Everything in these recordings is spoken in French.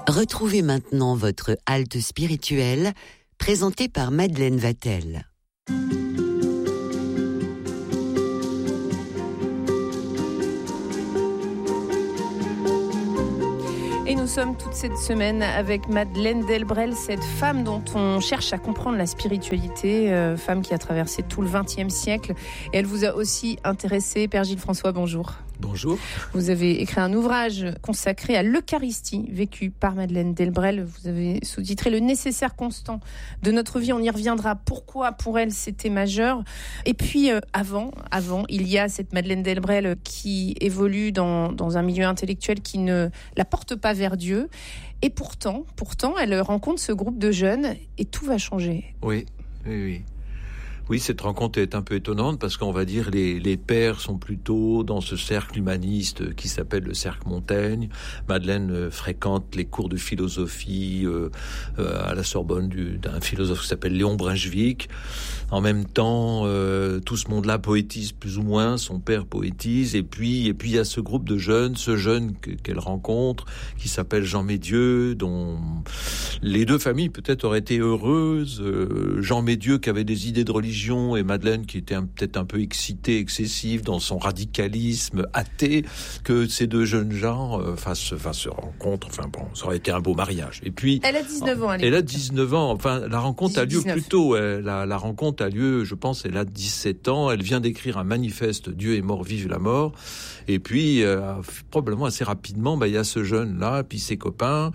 Retrouvez maintenant votre halte spirituelle, présentée par Madeleine Vatel. Et nous sommes toute cette semaine avec Madeleine Delbrel, cette femme dont on cherche à comprendre la spiritualité, femme qui a traversé tout le XXe siècle. Et elle vous a aussi intéressé. Père Gilles François, bonjour. Bonjour. Vous avez écrit un ouvrage consacré à l'Eucharistie, vécu par Madeleine Delbrel. Vous avez sous-titré « Le nécessaire constant de notre vie ». On y reviendra. Pourquoi, pour elle, c'était majeur. Et puis, avant, il y a cette Madeleine Delbrel qui évolue dans un milieu intellectuel qui ne la porte pas vers Dieu. Et pourtant, elle rencontre ce groupe de jeunes et tout va changer. Oui. Oui, cette rencontre est un peu étonnante parce qu'on va dire les pères sont plutôt dans ce cercle humaniste qui s'appelle le cercle Montaigne. Madeleine fréquente les cours de philosophie à la Sorbonne d'un philosophe qui s'appelle Léon Brunswick. En même temps, tout ce monde-là poétise plus ou moins, son père poétise, et puis il y a ce groupe de jeunes, ce jeune qu'elle rencontre, qui s'appelle Jean Médieu, dont les deux familles peut-être auraient été heureuses. Jean Médieu qui avait des idées de religion, et Madeleine qui était peut-être un peu excitée, excessive dans son radicalisme athée, que ces deux jeunes gens se rencontrent. Enfin bon, ça aurait été un beau mariage. Et puis elle a 19 ans à l'époque. Elle a 19 ans. Enfin, la rencontre a lieu 19. plus tôt. La rencontre a lieu, je pense, elle a 17 ans. Elle vient d'écrire un manifeste « Dieu est mort, vive la mort ». Et puis, probablement assez rapidement, il y a ce jeune-là, puis ses copains,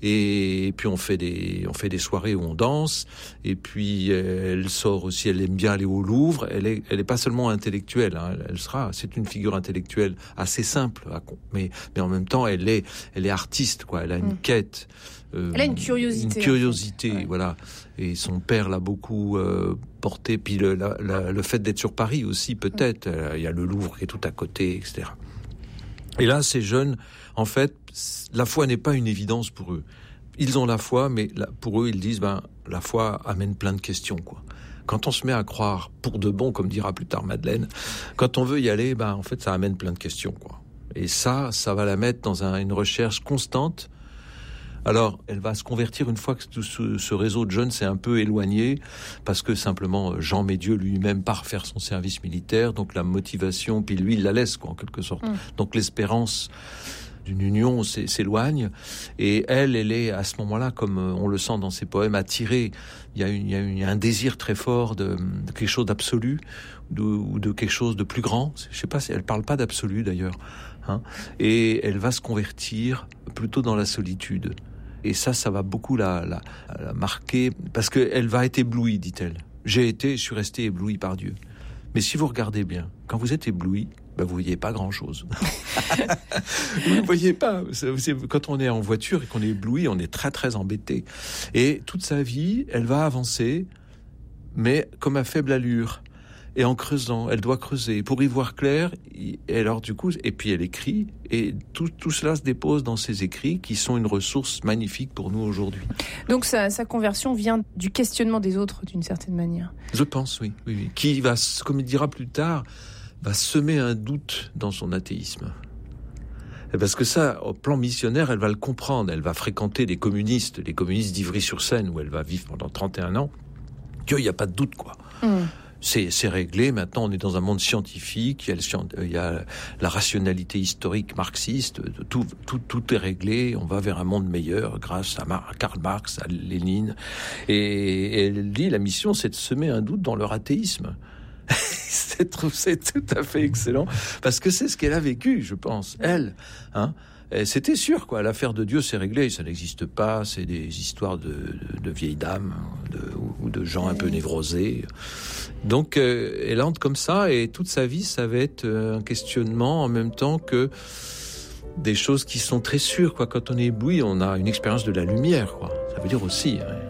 et puis on fait des soirées où on danse. Et puis elle sort aussi, elle aime bien aller au Louvre. Elle est pas seulement intellectuelle, hein, c'est une figure intellectuelle assez simple, mais en même temps, elle est artiste, quoi. Elle a une quête. Elle a une curiosité. Ouais. Voilà. Et son père l'a beaucoup porté. Puis le fait d'être sur Paris aussi, peut-être. Il y a le Louvre qui est tout à côté, etc. Et là, ces jeunes, en fait, la foi n'est pas une évidence pour eux. Ils ont la foi, mais pour eux, ils disent, la foi amène plein de questions, quoi. Quand on se met à croire pour de bon, comme dira plus tard Madeleine, quand on veut y aller, en fait, ça amène plein de questions, quoi. Et ça va la mettre dans une recherche constante. Alors, elle va se convertir une fois que tout ce réseau de jeunes s'est un peu éloigné, parce que simplement Jean Médieu lui-même part faire son service militaire, donc la motivation, puis lui il la laisse, quoi, en quelque sorte. Donc l'espérance d'une union s'éloigne, et elle est à ce moment-là, comme on le sent dans ses poèmes, attirée. Il y a un désir très fort de quelque chose d'absolu, ou de quelque chose de plus grand. Je sais pas, elle parle pas d'absolu d'ailleurs, hein. Et elle va se convertir plutôt dans la solitude. Et ça va beaucoup la marquer, parce qu'elle va être éblouie, dit-elle. Je suis resté ébloui par Dieu. Mais si vous regardez bien, quand vous êtes ébloui, vous voyez pas grand-chose. Vous ne voyez pas. Quand on est en voiture et qu'on est ébloui, on est très très embêté. Et toute sa vie, elle va avancer, mais comme à faible allure. Et en creusant, elle doit creuser pour y voir clair. Et alors du coup, et puis elle écrit, et tout cela se dépose dans ses écrits, qui sont une ressource magnifique pour nous aujourd'hui. Donc sa conversion vient du questionnement des autres, d'une certaine manière. Je pense, oui. Qui va, comme il dira plus tard, va semer un doute dans son athéisme. Parce que ça, au plan missionnaire, elle va le comprendre. Elle va fréquenter les communistes d'Ivry-sur-Seine, où elle va vivre pendant 31 ans. Il n'y a pas de doute, quoi. C'est réglé. Maintenant, on est dans un monde scientifique. Il y a la rationalité historique marxiste. Tout est réglé. On va vers un monde meilleur grâce à Karl Marx, à Lénine. Et elle dit, la mission, c'est de semer un doute dans leur athéisme. C'est tout à fait excellent, parce que c'est ce qu'elle a vécu, je pense. Elle, hein. C'était sûr, quoi. L'affaire de Dieu, c'est réglé. Ça n'existe pas. C'est des histoires de vieilles dames, ou de gens un peu névrosés. Donc, elle entre comme ça, et toute sa vie, ça va être un questionnement en même temps que des choses qui sont très sûres, quoi. Quand on est ébloui, on a une expérience de la lumière, quoi. Ça veut dire aussi, hein.